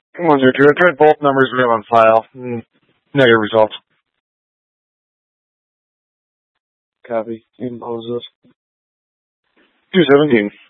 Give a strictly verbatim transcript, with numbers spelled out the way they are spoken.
Come on, Drew. Drew, both numbers we have on file. Mm, negative results. Copy. Impose this. two seventeen.